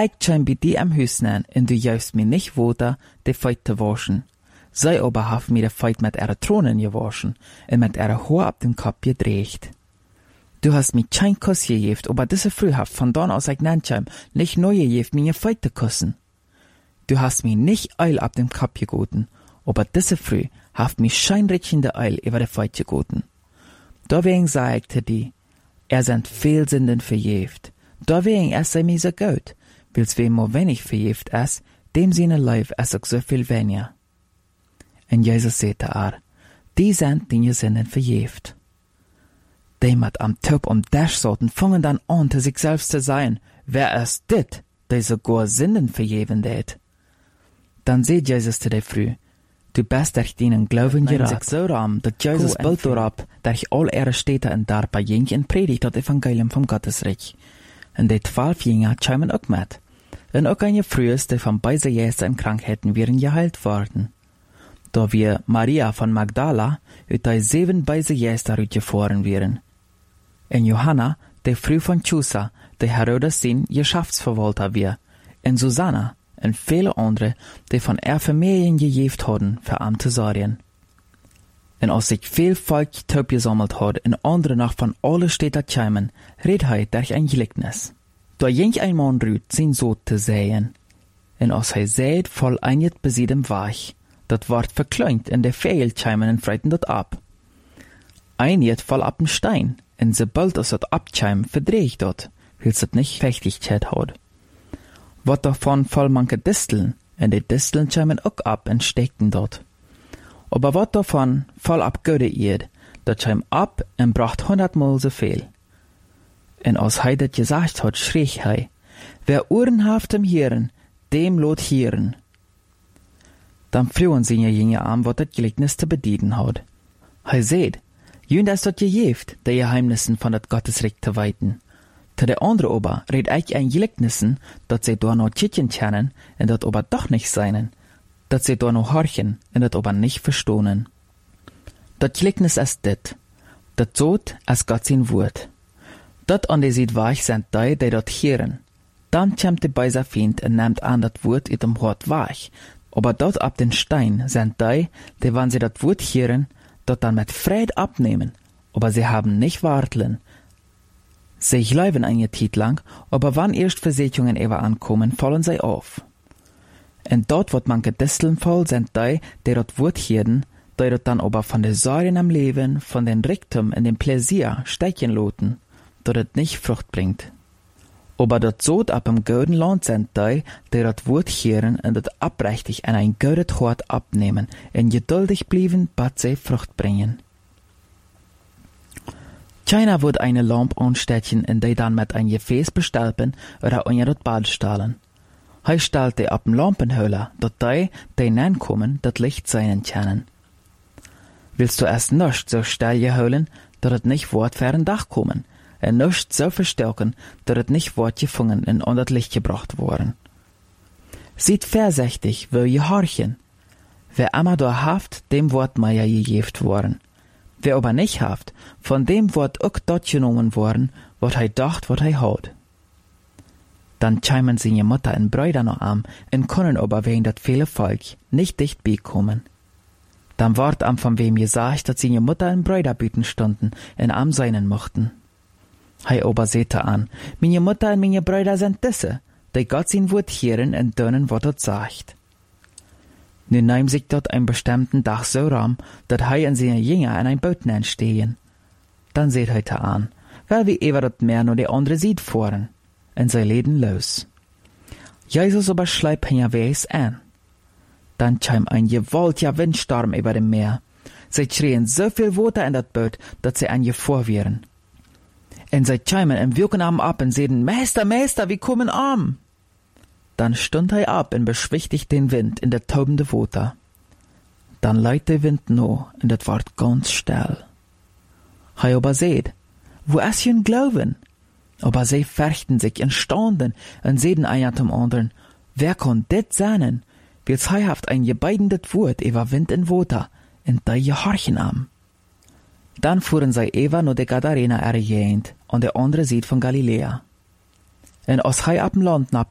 ik tjim bij die am huis nemen en du juist mij niet water de feit te waschen. Zij aber heeft mij de feit met ihre Tronen gewaschen en met ihre Haar op den Kopf gedreht. Du hast mich kein Kuss gegeben, aber diese Früh haft von dann aus ich nanntjim nicht neu gegeben, mir feit zu kussen. Du hast mich nicht Eil ab dem Kopf gegoten, aber diese Früh haft mich scheinrichende Eil über de feit gegoten. Deswegen sag ich te die, sind viel Sünden verjeft. Deswegen sei mir so gut, wils wem mo wenig verjeft dem seine Leib auch so viel weniger. En Jesus sagte die sind die Sünden verjeft. Die mit am Top Dash sollten fangen dann an, zu sich selbst zu sein, wer ist dit, die sogar Sünden verjeven det? Dann seht Jesus zu der Früh, du bist durch deinen Glauben gerat. So ram, dat Jesus bald dorab, durch all ihre Städte und dar bei Jüngern predigt das Evangelium vom Gottesreich. Und die 12 Jünger chimen auch mit. Und auch eine Frühes, die von beise Jäste und Krankheiten wären geheilt worden. Da wir Maria von Magdala, ut die 7 beise Jäste rütgefahren wären. Und Johanna, die Früh von Chusa, die Herodes sin Geschäftsverwalter wir. Und Susanna, und viele andere, die von Familien gejeft hadden, für am zu sorgen. Und als sich viel Volk taub gesammelt hat, und andere noch von alle Städten kämen, red durch ein Gleichnis. Da ging ein Mann rüt, sein Sohn zu säen. Und als säet, voll einjet besiedem Weich, dat ward verkleint, und der Vögel kämen und freiten dat ab. Einjet voll ab dem Stein, und sobald es dat abkäm, verdreht dat, weil es nicht Fechtigkeit hat. Wat davon voll manche Disteln, und die Disteln kämen auch ab und steckten dort. Aber wat davon voll ab Göde Erd, dat käm ab und bracht 100-mal so viel. Und als das gesagt hat, schrie wer Ohren haft im Hören, dem lot hören. Dann flohen sie Jünger an, wat das Gleichnis zu bedienen hat. Seht, jünd ist dat gejeft, die Geheimnissen von dat Gottesreich zu weiten. Te der andere ober red ich ein Gleichnissen, dat sie da noch Tschitchen kennen, und dat ober doch nicht seinen, dat sie da noch horchen, und dat ober nicht verstohnen. Dat Gleichnis ist dit, dat Tod als Gott sein Wort. Dat an die sieht weich sind die dat hören. Dann kämmt die beiser Feind und nimmt an dat Wort in dem Hort weich, aber dort ab den Stein sind die wenn sie dat Wort hören, dat dann mit Fried abnehmen, aber sie haben nicht warteln. Sie glauben eine Zeit lang, aber wann erst Versicherungen ankommen, fallen sie auf. Und dort, wo manche Disteln voll sind die dort Wort hören, die dort dann aber von den Sorgen am Leben, von den Reichtum und dem Pläsier steigen loten, dass es nicht Frucht bringt. Aber dort so ab im guten Land sind die dort Wort hören und das abrechtig an ein gutes Hort abnehmen und geduldig blieben, bis sie Frucht bringen. Keiner wird eine Lampe anstecken und die dann mit ein Gefäß bestalpen oder unter das Bad stellen. Stellt die ab dem Lampenhöhler, dat die nankommen, das Licht sein können. Willst du erst nicht so steil geholen, dass es nicht wort für ein Dach kommen, und nicht so verstärken, dass es nicht wort gefangen und unter das Licht gebracht worden. Seid vorsichtig, wo ihr horchen. Wer immer da haft, dem Wort Meier gegeben worden. Wer aber nicht haft, von dem wird auch dort genommen worden, wat dacht, wat hat. Dann chimen seine Mutter und Brüder noch an und können aber wegen dat viele Volk nicht dicht beikommen. Dann ward am von wem gesagt, dass seine Mutter und Brüder büten stunden und am seinen mochten. Aber sehte an, meine Mutter und meine Brüder sind diese, die Gott sein Wort hören und dönen, wat dort sagt. Nun nahm sich dort ein bestimmten Dach so ram, dat und seine Jünger an ein Boot stehen. Dann seht an, weil wie ever dort mehr nur die andere sieht fahren, und sie leden los. Jesus aber schleibt hinterwegs an. Dann kam ein gewaltiger Windsturm über dem Meer. Sie schrien so viel Wasser in das Boot, dass sie an vor wären. Und sie kamen im Wirkenarm ab und sagten, Meister, Meister, wir kommen am. Dann stund ab und beschwichtigt den Wind in der taubende Wasser. Dann leiht der Wind no und das ward ganz still. Aber seht, wo ist ihr Glauben? Aber sie fürchten sich und staunen und sehen einer zum anderen, wer kann dit sein? Weil sie haft ein gebeidendes Wort über Wind und Wasser und die gehorchen am. Dann fuhren sie über nur die Gadarena ergehend und der andere Seite von Galiläa. Und als ab dem Land